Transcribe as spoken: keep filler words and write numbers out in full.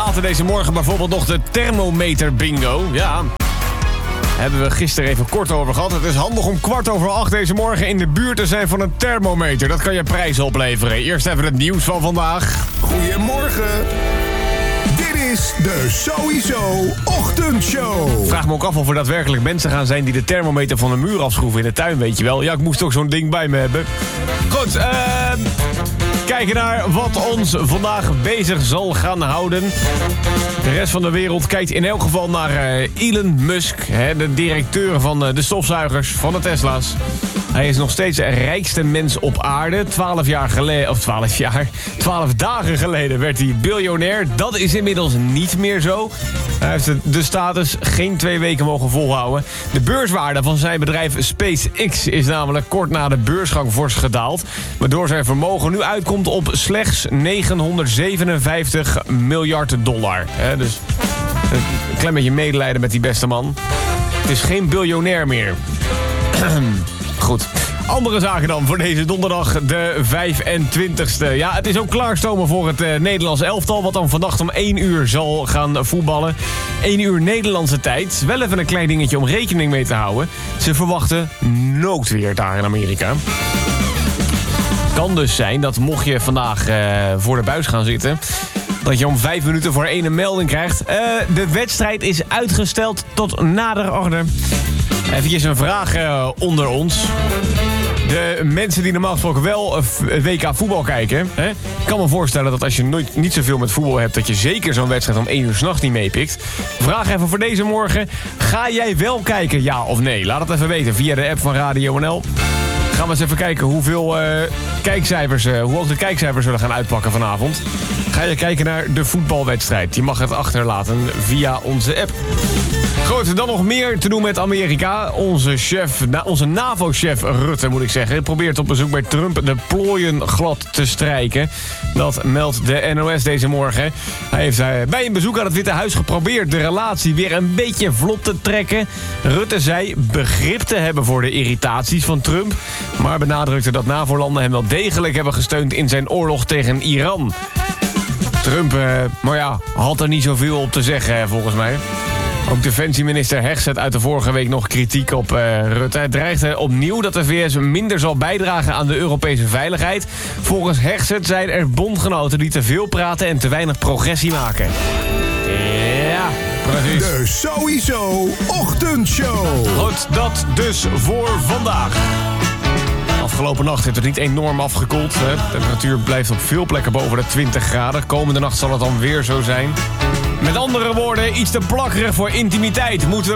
later deze morgen bijvoorbeeld nog de thermometer bingo. Ja, hebben we gisteren even kort over gehad. Het is handig om kwart over acht deze morgen in de buurt te zijn van een thermometer. Dat kan je prijzen opleveren. Eerst even het nieuws van vandaag. Goedemorgen. Dit is de Sowieso Ochtendshow. Vraag me ook af of er daadwerkelijk mensen gaan zijn die de thermometer van de muur afschroeven in de tuin, weet je wel. Ja, ik moest ook zo'n ding bij me hebben. Goed, eh... kijken naar wat ons vandaag bezig zal gaan houden. De rest van de wereld kijkt in elk geval naar uh, Elon Musk, hè, de directeur van uh, de stofzuigers van de Tesla's. Hij is nog steeds de rijkste mens op aarde. Twaalf jaar geleden, of twaalf jaar, twaalf dagen geleden werd hij biljonair. Dat is inmiddels niet meer zo. Hij heeft de status geen twee weken mogen volhouden. De beurswaarde van zijn bedrijf SpaceX is namelijk kort na de beursgang fors gedaald, waardoor zijn vermogen nu uitkomt op slechts negenhonderdzevenenvijftig miljard dollar. He, dus een klein beetje medelijden met die beste man. Het is geen biljonair meer. Goed. Andere zaken dan voor deze donderdag, de vijfentwintigste. Ja, het is ook klaarstomen voor het uh, Nederlands elftal, wat dan vannacht om één uur zal gaan voetballen. één uur Nederlandse tijd. Wel even een klein dingetje om rekening mee te houden. Ze verwachten noodweer daar in Amerika. Kan dus zijn dat mocht je vandaag uh, voor de buis gaan zitten, dat je om vijf minuten voor één een melding krijgt. Uh, de wedstrijd is uitgesteld tot nader orde. Even een vraag uh, onder ons. De mensen die normaal gesproken wel het W K voetbal kijken, hè? Ik kan me voorstellen dat als je nooit, niet zoveel met voetbal hebt, dat je zeker zo'n wedstrijd om één uur 's nachts niet meepikt. Vraag even voor deze morgen. Ga jij wel kijken, ja of nee? Laat het even weten via de app van Radio N L. Gaan we eens even kijken hoeveel uh, kijkcijfers, uh, hoe hoog de kijkcijfers zullen gaan uitpakken vanavond. Ga je kijken naar de voetbalwedstrijd. Je mag het achterlaten via onze app. Goed, dan nog meer te doen met Amerika. Onze chef, onze NAVO-chef Rutte, moet ik zeggen, probeert op bezoek bij Trump de plooien glad te strijken. Dat meldt de N O S deze morgen. Hij heeft bij een bezoek aan het Witte Huis geprobeerd de relatie weer een beetje vlot te trekken. Rutte zei begrip te hebben voor de irritaties van Trump, maar benadrukte dat NAVO-landen hem wel degelijk hebben gesteund in zijn oorlog tegen Iran. Trump, uh, maar ja, had er niet zoveel op te zeggen, volgens mij. Ook defensieminister Hegseth uit de vorige week nog kritiek op uh, Rutte. Hij dreigde opnieuw dat de V S minder zal bijdragen aan de Europese veiligheid. Volgens Hegseth zijn er bondgenoten die te veel praten en te weinig progressie maken. Ja, precies. De Sowieso Ochtendshow. Goed, dat dus voor vandaag. Afgelopen nacht heeft het niet enorm afgekoeld. Hè. De temperatuur blijft op veel plekken boven de twintig graden. Komende nacht zal het dan weer zo zijn. Met andere woorden, iets te plakkerig voor intimiteit. Moeten we